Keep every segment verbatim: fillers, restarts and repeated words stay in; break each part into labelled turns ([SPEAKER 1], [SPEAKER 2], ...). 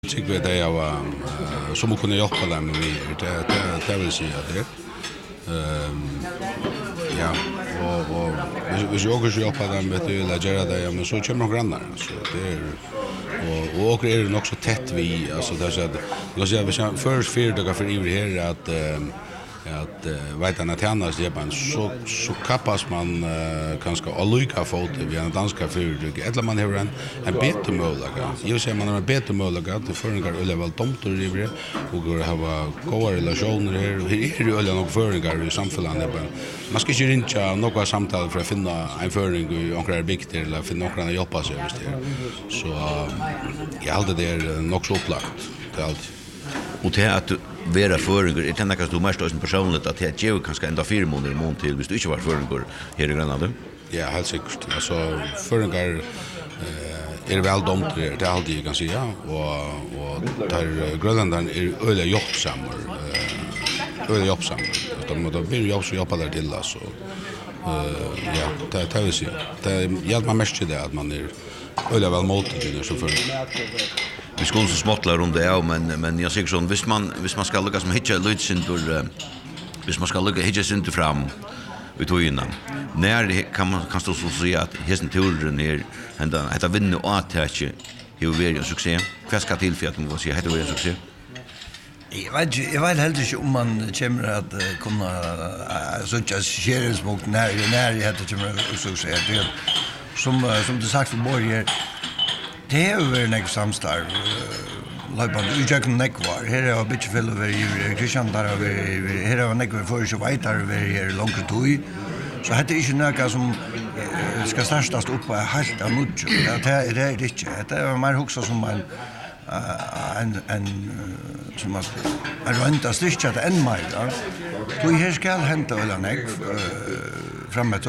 [SPEAKER 1] tycker det jag var som kunde hjälpa dem med det det det vill säga det. Ehm ja, och och vi vi också hjälpa dem med det la göra det men så kommer grannar så det är och och är nog så tätt vi alltså där så att jag säger vi ska först fyra dagar för i här att att vet han att annars det man så så kappas man kanske allika fot vi en danska för eller man har en en bättre möjlighet. Jag säger man har en bättre möjlighet till föringar eller väl tomt och river och går ha goda relationer här och här är ju alla nog föringar i samhället men man ska ju inte några samtal för att finna en föring i några bygder eller finna några att jobba sig just det. Så jag hade det är nog så upplagt det allt.
[SPEAKER 2] Och det att vara föringar, jag tänker att du mest är personligt att det ger kanske ända fyra månader i mån till hvis du inte var föringar här i Grönland.
[SPEAKER 1] Ja, helt säkert. Alltså föringar är väl domt det är alltid jag kan säga och och där Grönland är öliga jobbsamma öliga jobbsamma utan man då blir jobb så jobbar där till alltså ja det det vill säga det hjälper man mest till det att man är öliga väl mottagen så för
[SPEAKER 2] vi skulle så småttla runt det ja men men jag säger sån visst man visst man ska lyckas med hitcha lutsen då visst man ska lyckas hitcha sin till fram utav innan när kan man kan stå så säga att hesten turen är ända att vinna och attacke hur blir en succé vad ska till för att man ska säga det blir en succé.
[SPEAKER 3] Jag vet inte, jag vet helt inte om man kommer att kunna söka skärningspunkt när när det heter kommer succé det som som du sagt för Borger det är över en samstarv Laban utjäkna nekvar här är bit fel över i Christian där över här är nekvar för så vidare över här långt tog så hade inte några som ska startas upp på helt av nutt det är det är inte det är mer också som en en en som man en renta stitch att en mer då här ska hämta eller nek framåt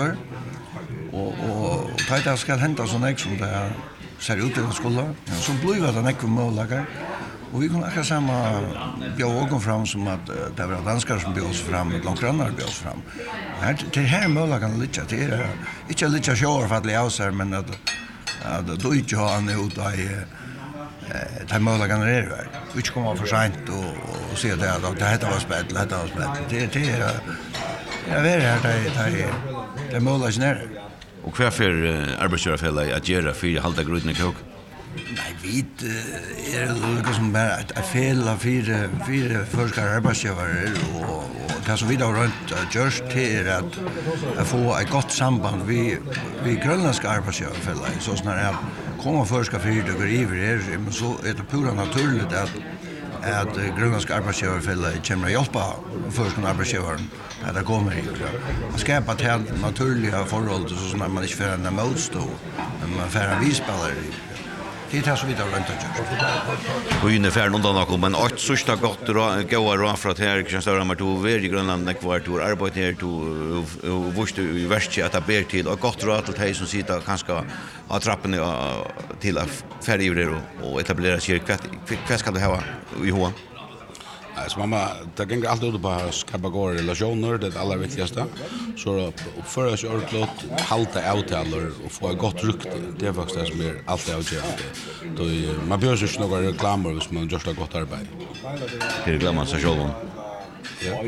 [SPEAKER 3] och och tajta ska hämta så nek som det ser ut i skolan. Ja, så blir det nekva målagar. Och vi kan akkurat samma bjöd också fram som att det var danskar som bjöd oss fram, och grannar bjöd oss fram. Här, det här målagarna lite, det är inte lite sjåar för att lära sig, men att, att då inte har han ut i det här målagarna är det. Vi inte kommer för sent och, och se det att det här var spett, det här var spett. Det, det är det är det här, det är målagarna är det.
[SPEAKER 2] Och kvar för arbetsgivare att göra för att hålla gruden i kok?
[SPEAKER 3] Nej, vi är det som bara ett fel av fyra, fyra forskare arbetsgivare och, och det som vi då runt görs till att, att få ett gott samband vi, vi grönländska arbetsgivare så snarare att komma forskare fyra dagar i det men så är det pura naturligt att att grönländska arbetsgivare kommer att hjälpa forskare arbetsgivaren att det kommer hit. Man skapar ett helt naturliga förhåll så som man inte får en motstå, men man får en visspelare. Det är det som vi har runt att göra.
[SPEAKER 2] Och ungefär någon dag men åt sista gott goda råd för att här kan störa med två ver i Grönland när kvar tur arbete här to och vurst i värst att det ber till och gott råd till dig som sitter kanske av trappen till att färja och etablera sig kvart kvart ska du ha i hoa.
[SPEAKER 1] Alltså mamma, det gänger alltid ut på att skapa goda relationer, det är det allra viktigaste. Så uppföra sig ordentligt, halta avtalar och få ett gott rykte. Det är faktiskt det som är alltid avgörande. Man behöver inte några reklamer hvis man gör ett gott arbete.
[SPEAKER 2] Det är reklamar sig själv. Ja.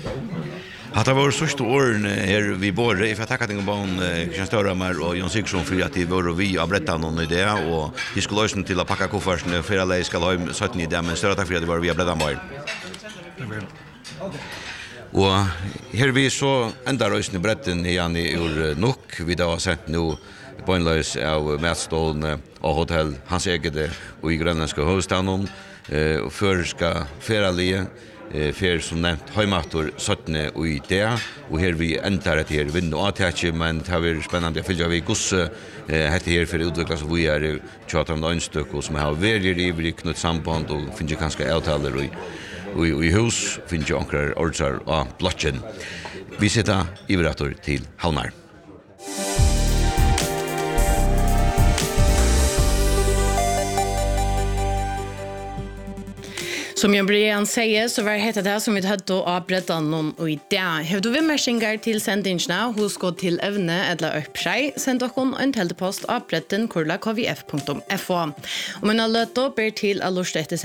[SPEAKER 2] Hatta var sista åren här vi bor i för tacka till barn Christian Störramar och Jon Sigurdsson för att det var vi har berättat någon idé och vi skulle lösa till att packa kofferten för alla ska ha sjutton i det men större tack för att det var vi har berättat bara. Och här vi så ända rösten i bretten igen i ur nok vi då har sett nu på en lös av Mätstålen och hotell hans eget och i grönländska huvudstaden och för ska färaliga för som nämnt hemmator sjutton och i det och här vi ändrar det här vinn och attacke men det har varit spännande att följa vi gosse heter här för utvecklas så vi är chatta om styck och som har väldigt ivrig knut samband och finns kanske avtaler och i i hus finns ju ankrar ordsar och blocken. Vi sitter i verator till Halmar.
[SPEAKER 4] Som jag Brian säger så var det det som vi hade av breddan någon och i det. Har du vimmersingar till sändningarna hos gå till evne eller uppskäg send oss en telepost av bredden kurla kvf punkt f o. Om man har löt upp er till allorstette